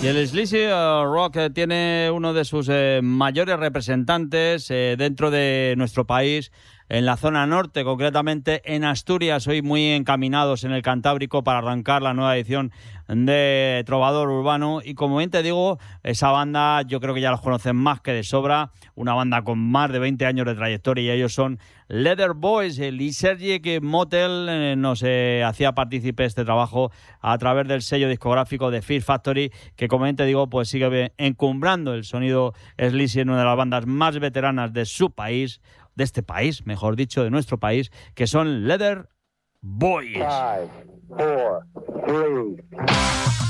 Y el Sleazy Rock tiene uno de sus mayores representantes dentro de nuestro país, en la zona norte, concretamente en Asturias, hoy muy encaminados en el Cantábrico para arrancar la nueva edición de Trovador Urbano. Y como bien te digo, esa banda yo creo que ya los conocen más que de sobra, una banda con más de 20 años de trayectoria, y ellos son Leather Boys. Y Sergi Motel nos hacía partícipe de este trabajo a través del sello discográfico de Fear Factory, que como bien te digo, pues sigue encumbrando el sonido Sleazy en una de las bandas más veteranas de su país, de este país, mejor dicho, de nuestro país, que son Leather Boys. 5, 4, 3